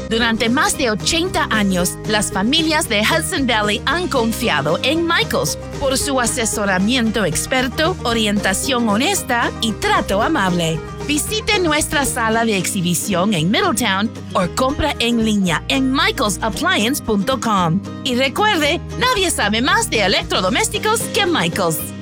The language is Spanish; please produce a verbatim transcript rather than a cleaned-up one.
Durante más de ochenta años, las familias de Hudson Valley han confiado en Michaels por su asesoramiento experto, orientación honesta y trato amable. Visite nuestra sala de exhibición en Middletown o compra en línea en michaels appliance punto com. Y recuerde, nadie sabe más de electrodomésticos que Michaels.